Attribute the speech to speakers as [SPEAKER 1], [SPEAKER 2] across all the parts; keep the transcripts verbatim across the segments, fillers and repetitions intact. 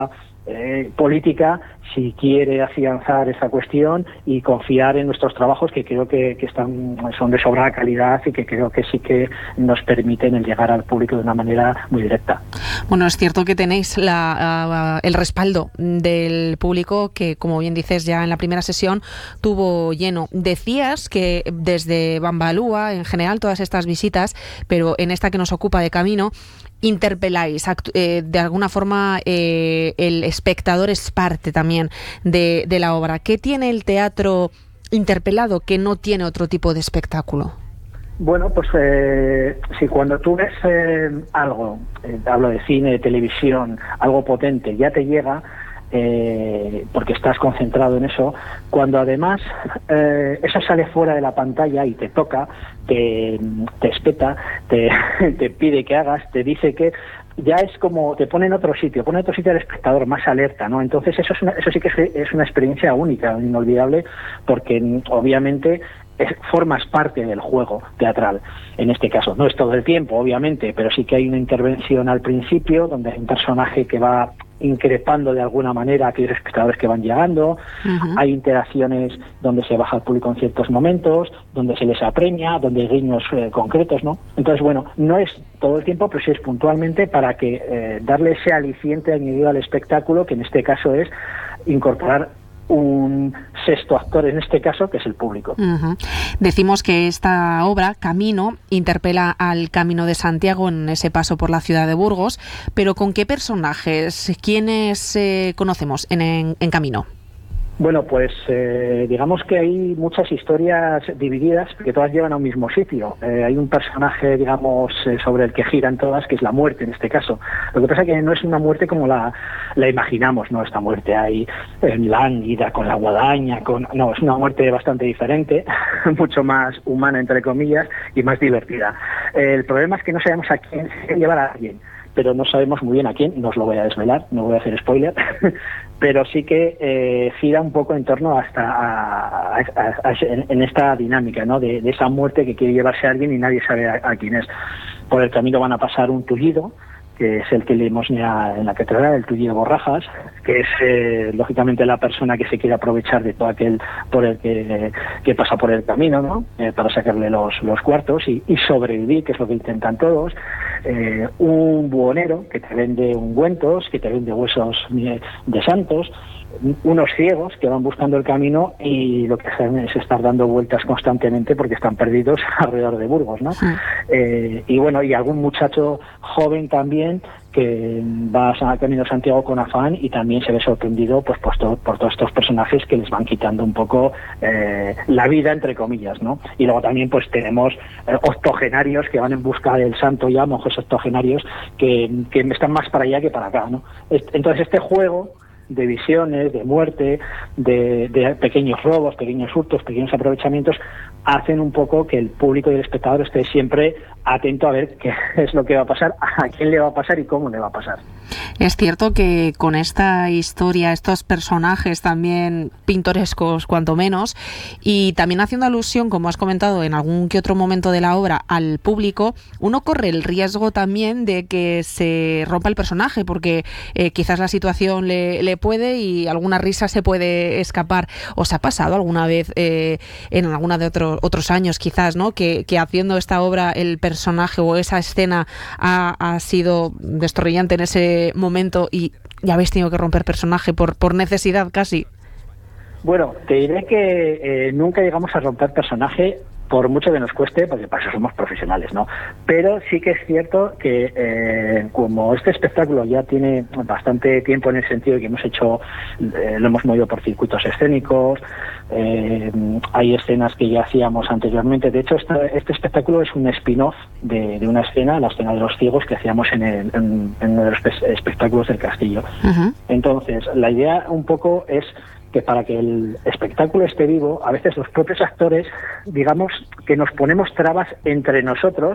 [SPEAKER 1] Eh, política si quiere afianzar esa cuestión y confiar en nuestros trabajos, que creo que, que están son de sobrada calidad y que creo que sí que nos permiten el llegar al público de una manera muy directa.
[SPEAKER 2] Bueno, es cierto que tenéis la, uh, el respaldo del público que, como bien dices, ya en la primera sesión tuvo lleno. Decías que desde Bambalúa, en general, todas estas visitas, pero en esta que nos ocupa de Camino, interpeláis, eh, de alguna forma eh, el espectador es parte también de, de la obra. ¿Qué tiene el teatro interpelado que no tiene otro tipo de espectáculo?
[SPEAKER 1] Bueno, pues eh, si cuando tú ves eh, algo, eh, hablo de cine, de televisión, algo potente, ya te llega, eh, porque estás concentrado en eso, cuando además eh, eso sale fuera de la pantalla y te toca, te, te espeta, te, te pide que hagas, te dice que ya es como te pone en otro sitio, pone en otro sitio al espectador más alerta, ¿no? Entonces eso es una, eso sí que es, es una experiencia única, inolvidable, porque obviamente es, formas parte del juego teatral. En este caso no es todo el tiempo, obviamente, pero sí que hay una intervención al principio donde hay un personaje que va increpando de alguna manera a aquellos espectadores que van llegando. Uh-huh. Hay interacciones donde se baja el público en ciertos momentos, donde se les apremia, donde hay guiños eh, concretos, ¿no? Entonces, bueno, no es todo el tiempo, pero sí es puntualmente para que eh, darle ese aliciente añadido al espectáculo, que en este caso es incorporar un sexto actor, en este caso, que es el público.
[SPEAKER 2] Uh-huh. Decimos que esta obra, Camino, interpela al Camino de Santiago en ese paso por la ciudad de Burgos, pero ¿con qué personajes? ¿Quiénes eh, conocemos en, en, en Camino?
[SPEAKER 1] Bueno, pues eh, digamos que hay muchas historias divididas que todas llevan a un mismo sitio. Eh, hay un personaje, digamos, eh, sobre el que giran todas, que es la muerte en este caso. Lo que pasa es que no es una muerte como la, la imaginamos, ¿no? Esta muerte ahí eh, lánguida, con la guadaña, con... no, es una muerte bastante diferente, mucho más humana, entre comillas, y más divertida. Eh, el problema es que no sabemos a quién llevar a alguien, pero no sabemos muy bien a quién, no os lo voy a desvelar, no voy a hacer spoiler, pero sí que eh, gira un poco en torno hasta a, a, a, a, en esta dinámica, ¿no? De, de esa muerte que quiere llevarse a alguien y nadie sabe a, a quién es. Por el camino van a pasar un tullido, que es el que leemos en la catedral, el tullido Borrajas, que es eh, lógicamente la persona que se quiere aprovechar de todo aquel por el que, que pasa por el camino, ¿no? Eh, para sacarle los, los cuartos y, y sobrevivir, que es lo que intentan todos. Eh, un buhonero que te vende ungüentos, que te vende huesos de santos, unos ciegos que van buscando el camino y lo que hacen es estar dando vueltas constantemente porque están perdidos alrededor de Burgos, ¿no? Sí. Eh, y bueno, y algún muchacho joven también que va a Camino de Santiago con afán y también se ve sorprendido pues, pues todo, por todos estos personajes que les van quitando un poco eh, la vida, entre comillas, ¿no? Y luego también pues tenemos eh, octogenarios que van en busca del santo ya, monjes octogenarios que, que están más para allá que para acá, ¿no? Entonces este juego de visiones, de muerte, de, de pequeños robos, pequeños hurtos, pequeños aprovechamientos, hacen un poco que el público y el espectador esté siempre atento a ver qué es lo que va a pasar, a quién le va a pasar y cómo le va a pasar.
[SPEAKER 2] Es cierto que con esta historia, estos personajes también pintorescos cuanto menos, y también haciendo alusión, como has comentado en algún que otro momento de la obra, al público, uno corre el riesgo también de que se rompa el personaje, porque eh, quizás la situación le, le puede y alguna risa se puede escapar. ¿Os ha pasado alguna vez eh, en alguna de otro, otros años quizás, ¿no? que, que haciendo esta obra el personaje o esa escena ha, ha sido destorrillante en ese momento y ya habéis tenido que romper personaje por, por necesidad casi?
[SPEAKER 1] Bueno, te diré que eh, nunca llegamos a romper personaje, por mucho que nos cueste, porque para eso somos profesionales, ¿no? Pero sí que es cierto que eh, como este espectáculo ya tiene bastante tiempo en el sentido de que hemos hecho, eh, lo hemos movido por circuitos escénicos, eh, hay escenas que ya hacíamos anteriormente. De hecho, esta, este espectáculo es un spin-off de, de una escena, la escena de los ciegos, que hacíamos en, el, en, en uno de los espectáculos del castillo. Uh-huh. Entonces, la idea un poco es que para que el espectáculo esté vivo, a veces los propios actores, digamos que nos ponemos trabas entre nosotros,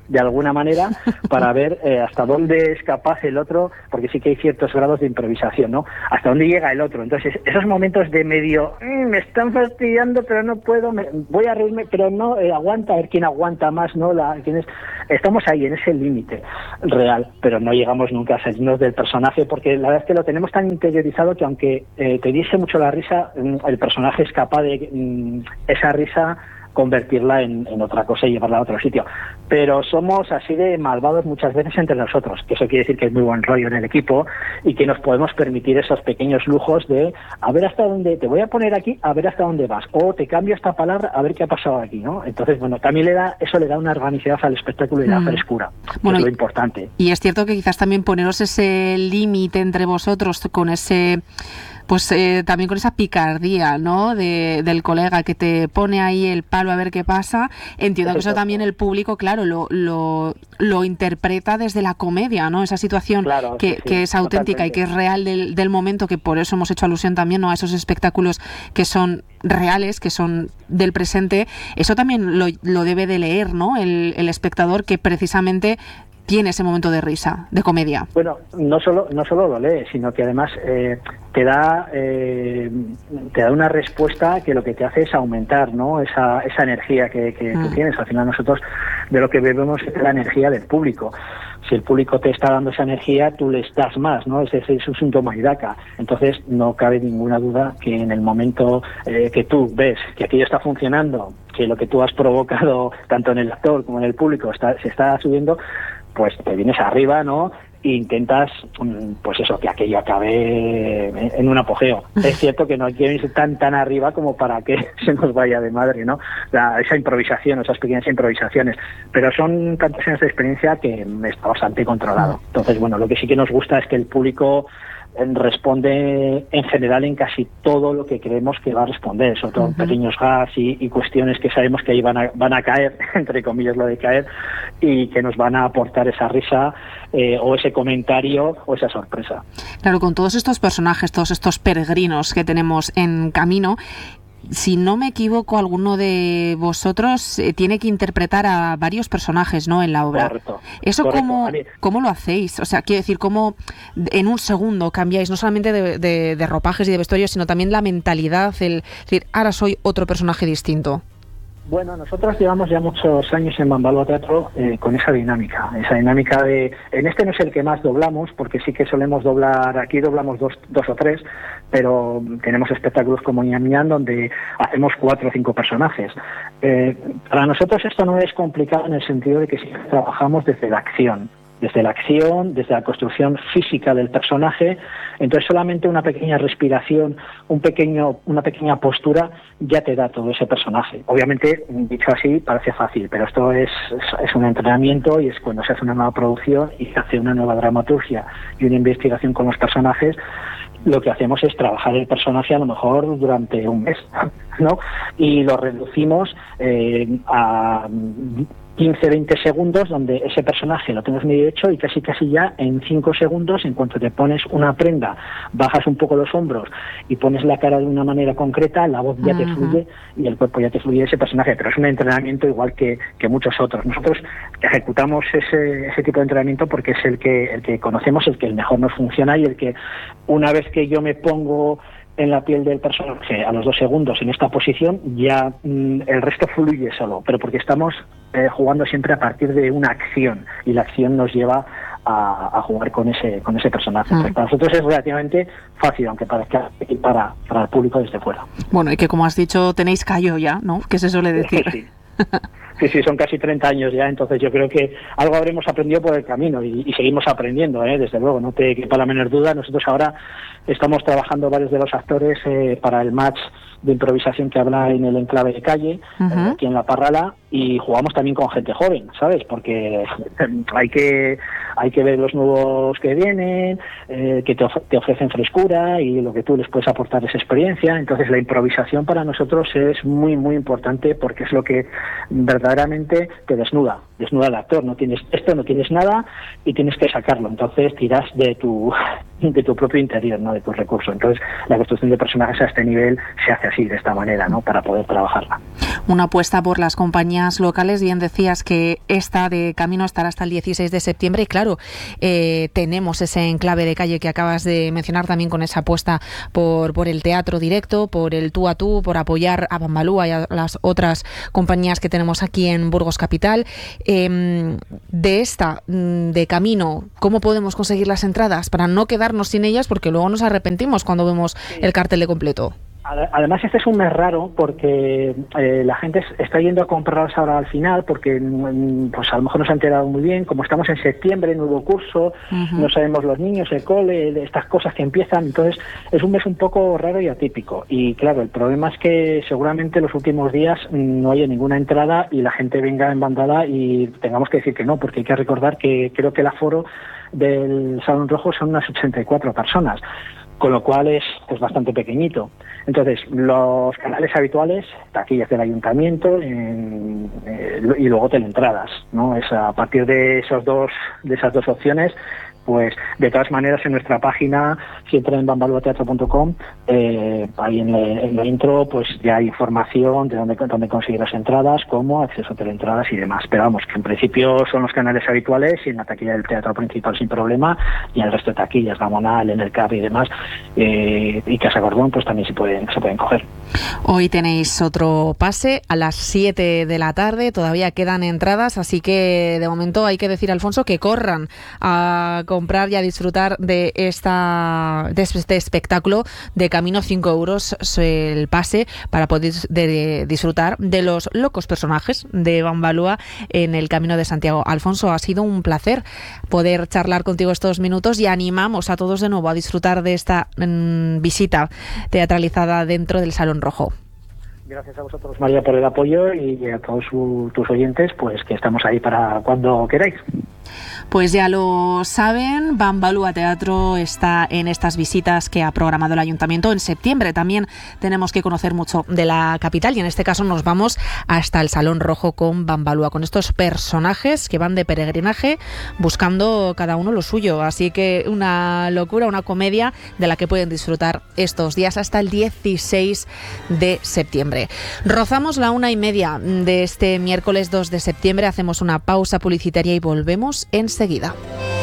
[SPEAKER 1] de alguna manera para ver eh, hasta dónde es capaz el otro, porque sí que hay ciertos grados de improvisación, ¿no? Hasta dónde llega el otro. Entonces, esos momentos de medio, mmm, me están fastidiando, pero no puedo, me, voy a reírme, pero no, eh, aguanta, a ver quién aguanta más, ¿no? La, quién es, estamos ahí, en ese límite real, pero no llegamos nunca a salirnos del personaje, porque la verdad es que lo tenemos tan interiorizado que aunque eh, te diese mucho la risa, el personaje es capaz de mm, esa risa convertirla en, en otra cosa y llevarla a otro sitio. Pero somos así de malvados muchas veces entre nosotros, que eso quiere decir que hay muy buen rollo en el equipo y que nos podemos permitir esos pequeños lujos de a ver hasta dónde, te voy a poner aquí, a ver hasta dónde vas, o te cambio esta palabra, a ver qué ha pasado aquí, ¿no? Entonces, bueno, también le da, eso le da una organicidad al espectáculo y mm. la frescura, bueno, que es lo importante.
[SPEAKER 2] Y es cierto que quizás también poneros ese límite entre vosotros con ese... Pues eh, también con esa picardía, ¿no? De, del colega que te pone ahí el palo a ver qué pasa. Entiendo que eso también el público, claro, lo, lo, lo interpreta desde la comedia, ¿no? Esa situación claro, que, sí, sí, que es auténtica totalmente. Y que es real del, del momento, que por eso hemos hecho alusión también, ¿no? A esos espectáculos que son reales, que son del presente. Eso también lo, lo debe de leer, ¿no? El, el espectador, que precisamente tiene ese momento de risa, de comedia.
[SPEAKER 1] Bueno, no solo no solo lo lee, sino que además eh, te da eh, te da una respuesta que lo que te hace es aumentar, ¿no? Esa esa energía que, que mm. tú tienes. Al final nosotros de lo que bebemos es la energía del público. Si el público te está dando esa energía, tú les das más, ¿no? Ese, ese es un síntoma iraca. Entonces, no cabe ninguna duda que en el momento eh, que tú ves que aquello está funcionando, que lo que tú has provocado, tanto en el actor como en el público, está, se está subiendo, pues te vienes arriba, ¿no? E intentas, pues eso, que aquello acabe en un apogeo. Es cierto que no hay que ir tan tan arriba como para que se nos vaya de madre, ¿no? La, esa improvisación, esas pequeñas improvisaciones, pero son tantos años de experiencia que está bastante controlado. Entonces, bueno, lo que sí que nos gusta es que el público responde en general en casi todo lo que creemos que va a responder, sobre todo uh-huh. pequeños gags y, y cuestiones que sabemos que ahí van a, van a caer, entre comillas lo de caer, y que nos van a aportar esa risa eh, o ese comentario o esa sorpresa.
[SPEAKER 2] Claro, con todos estos personajes, todos estos peregrinos que tenemos en camino, si no me equivoco, alguno de vosotros eh, tiene que interpretar a varios personajes, ¿no?, en la obra.
[SPEAKER 1] Correcto.
[SPEAKER 2] ¿Eso
[SPEAKER 1] correcto.
[SPEAKER 2] Cómo, cómo lo hacéis? O sea, quiero decir, ¿cómo en un segundo cambiáis no solamente de, de, de ropajes y de vestuario, sino también la mentalidad, el decir, ahora soy otro personaje distinto?
[SPEAKER 1] Bueno, nosotros llevamos ya muchos años en Bambalua Teatro eh, con esa dinámica, esa dinámica de, en este no es el que más doblamos, porque sí que solemos doblar, aquí doblamos dos, dos o tres, pero tenemos espectáculos como Ñam Ñam donde hacemos cuatro o cinco personajes. Eh, para nosotros esto no es complicado en el sentido de que sí trabajamos desde la acción, desde la acción, desde la construcción física del personaje. Entonces solamente una pequeña respiración, un pequeño, una pequeña postura ya te da todo ese personaje. Obviamente, dicho así, parece fácil, pero esto es, es un entrenamiento y es cuando se hace una nueva producción y se hace una nueva dramaturgia y una investigación con los personajes. Lo que hacemos es trabajar el personaje a lo mejor durante un mes, ¿no? Y lo reducimos eh, a quince, veinte segundos, donde ese personaje lo tienes medio hecho y casi casi ya en cinco segundos, en cuanto te pones una prenda, bajas un poco los hombros y pones la cara de una manera concreta, la voz ya uh-huh. te fluye y el cuerpo ya te fluye ese personaje. Pero es un entrenamiento igual que, que muchos otros. Nosotros ejecutamos ese, ese tipo de entrenamiento porque es el que, el que conocemos, el que el mejor nos funciona y el que una vez que yo me pongo en la piel del personaje a los dos segundos en esta posición, ya mmm, el resto fluye solo, pero porque estamos eh, jugando siempre a partir de una acción y la acción nos lleva a, a jugar con ese con ese personaje. Mm. Para nosotros es relativamente fácil, aunque parezca para, para el público desde fuera.
[SPEAKER 2] Bueno, y que como has dicho, tenéis callo ya, ¿no?, que se suele decir.
[SPEAKER 1] Sí, sí, sí, son casi treinta años ya, entonces yo creo que algo habremos aprendido por el camino y, y seguimos aprendiendo, ¿eh? Desde luego, no te quepa la menor duda. Nosotros ahora estamos trabajando varios de los actores eh, para el match de improvisación que habla en el Enclave de Calle, uh-huh. eh, aquí en La Parrala, y jugamos también con gente joven, ¿sabes? Porque hay que hay que ver los nuevos que vienen, eh, que te, of- te ofrecen frescura y lo que tú les puedes aportar es experiencia. Entonces la improvisación para nosotros es muy, muy importante porque es lo que verdaderamente te desnuda. desnuda al actor, no tienes esto, no tienes nada y tienes que sacarlo, entonces tiras de tu de tu propio interior, no de tus recursos. Entonces la construcción de personajes a este nivel se hace así, de esta manera, ¿no? Para poder trabajarla.
[SPEAKER 2] Una apuesta por las compañías locales. Bien decías que esta de Camino estará hasta el dieciséis de septiembre y claro, eh, tenemos ese enclave de calle que acabas de mencionar también con esa apuesta por, por el teatro directo, por el tú a tú, por apoyar a Bambalúa y a las otras compañías que tenemos aquí en Burgos Capital. Eh, de esta, de Camino, ¿cómo podemos conseguir las entradas para no quedarnos sin ellas? Porque luego nos arrepentimos cuando vemos el cartel de completo.
[SPEAKER 1] Además, este es un mes raro porque eh, la gente está yendo a comprarlas ahora al final porque pues a lo mejor no se ha enterado muy bien. Como estamos en septiembre, nuevo curso, uh-huh. no sabemos los niños, el cole, estas cosas que empiezan. Entonces, es un mes un poco raro y atípico. Y claro, el problema es que seguramente los últimos días no haya ninguna entrada y la gente venga en bandada y tengamos que decir que no, porque hay que recordar que creo que el aforo del Salón Rojo son unas ochenta y cuatro personas. Con lo cual es pues bastante pequeñito. Entonces, los canales habituales, taquillas del ayuntamiento en, eh, y luego teleentradas, ¿no? Es a partir de esos dos, de esas dos opciones, pues de todas maneras en nuestra página, si entran en bambalua teatro punto com, eh, ahí en la, en la intro pues ya hay información de dónde, dónde conseguir las entradas, cómo, acceso a teleentradas y demás. Pero vamos, que en principio son los canales habituales y en la taquilla del teatro principal sin problema y en el resto de taquillas, Gamonal, en el C A B y demás, eh, y Casa Gordón pues también se pueden, se pueden coger.
[SPEAKER 2] Hoy tenéis otro pase a las siete de la tarde, todavía quedan entradas, así que de momento hay que decir, Alfonso, que corran a comprar y a disfrutar de esta de este espectáculo de Camino. Cinco euros el pase para poder de, disfrutar de los locos personajes de Bambalúa en el Camino de Santiago. Alfonso, ha sido un placer poder charlar contigo estos minutos y animamos a todos de nuevo a disfrutar de esta mmm, visita teatralizada dentro del Salón Rojo.
[SPEAKER 1] Gracias a vosotros, María, por el apoyo y a todos su, tus oyentes, pues que estamos ahí para cuando queráis.
[SPEAKER 2] Pues ya lo saben, Bambalúa Teatro está en estas visitas que ha programado el Ayuntamiento. En septiembre también tenemos que conocer mucho de la capital y en este caso nos vamos hasta el Salón Rojo con Bambalúa, con estos personajes que van de peregrinaje buscando cada uno lo suyo. Así que una locura, una comedia de la que pueden disfrutar estos días hasta el dieciséis de septiembre. Rozamos la una y media de este miércoles dos de septiembre, hacemos una pausa publicitaria y volvemos enseguida.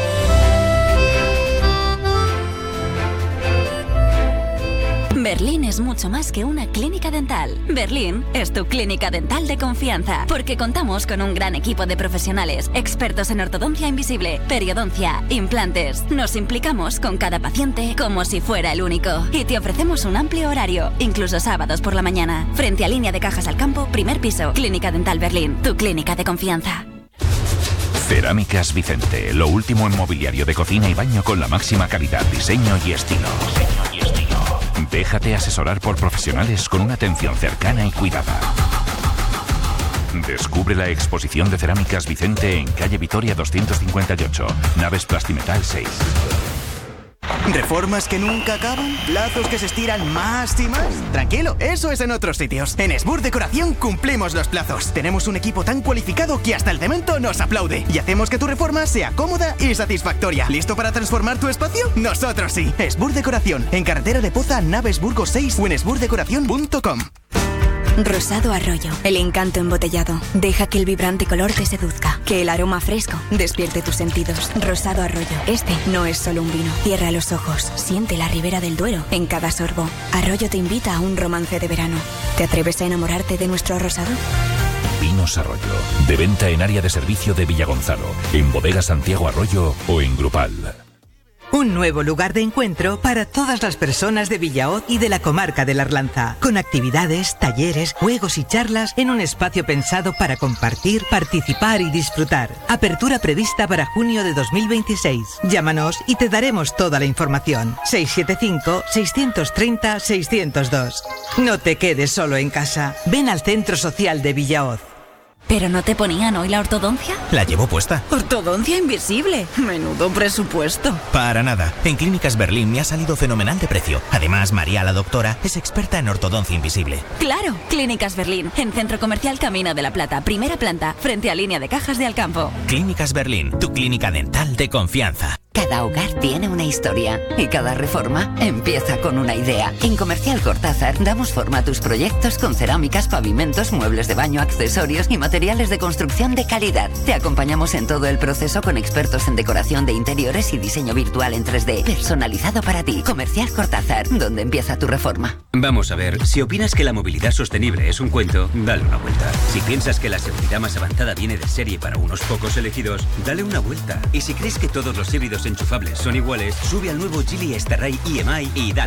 [SPEAKER 3] Berlín es mucho más que una clínica dental. Berlín es tu clínica dental de confianza, porque contamos con un gran equipo de profesionales, expertos en ortodoncia invisible, periodoncia, implantes. Nos implicamos con cada paciente como si fuera el único. Y te ofrecemos un amplio horario, incluso sábados por la mañana. Frente a Línea de Cajas al Campo, primer piso. Clínica Dental Berlín, tu clínica de confianza.
[SPEAKER 4] Cerámicas Vicente, lo último en mobiliario de cocina y baño con la máxima calidad, diseño y estilo. Diseño y estilo. Déjate asesorar por profesionales con una atención cercana y cuidada. Descubre la exposición de Cerámicas Vicente en calle Vitoria doscientos cincuenta y ocho, naves Plastimetal seis.
[SPEAKER 5] ¿Reformas que nunca acaban? ¿Plazos que se estiran más y más? Tranquilo, eso es en otros sitios. En Esbur Decoración cumplimos los plazos. Tenemos un equipo tan cualificado que hasta el cemento nos aplaude. Y hacemos que tu reforma sea cómoda y satisfactoria. ¿Listo para transformar tu espacio? Nosotros sí. Esbur Decoración, en carretera de Poza, Naves Burgos seis o en esbur decoración punto com.
[SPEAKER 3] Rosado Arroyo, el encanto embotellado. Deja que el vibrante color te seduzca, que el aroma fresco despierte tus sentidos. Rosado Arroyo, este no es solo un vino. Cierra los ojos, siente la ribera del Duero en cada sorbo. Arroyo te invita a un romance de verano. ¿Te atreves a enamorarte de nuestro rosado?
[SPEAKER 4] Vinos Arroyo, de venta en área de servicio de Villagonzalo, en Bodega Santiago Arroyo o en Grupal.
[SPEAKER 6] Un nuevo lugar de encuentro para todas las personas de Villahoz y de la comarca de la Arlanza, con actividades, talleres, juegos y charlas en un espacio pensado para compartir, participar y disfrutar. Apertura prevista para junio de dos mil veintiséis. Llámanos y te daremos toda la información. seis siete cinco, seis tres cero, seis cero dos. No te quedes solo en casa. Ven al Centro Social de Villahoz.
[SPEAKER 3] ¿Pero no te ponían hoy la ortodoncia?
[SPEAKER 5] La llevo puesta.
[SPEAKER 3] Ortodoncia invisible. Menudo presupuesto.
[SPEAKER 5] Para nada. En Clínicas Berlín me ha salido fenomenal de precio. Además, María, la doctora, es experta en ortodoncia invisible.
[SPEAKER 3] Claro. Clínicas Berlín, en Centro Comercial Camino de la Plata, primera planta, frente a línea de cajas de Alcampo.
[SPEAKER 5] Clínicas Berlín, tu clínica dental de confianza.
[SPEAKER 7] Cada hogar tiene una historia y cada reforma empieza con una idea. En Comercial Cortázar damos forma a tus proyectos con cerámicas, pavimentos, muebles de baño, accesorios y materiales de construcción de calidad. Te acompañamos en todo el proceso con expertos en decoración de interiores y diseño virtual en tres D, personalizado para ti. Comercial Cortázar, donde empieza tu reforma.
[SPEAKER 8] Vamos a ver, si opinas que la movilidad sostenible es un cuento, dale una vuelta. Si piensas que la seguridad más avanzada viene de serie para unos pocos elegidos, dale una vuelta. Y si crees que todos los híbridos enchufables son iguales, sube al nuevo Geely Starray E M I y dale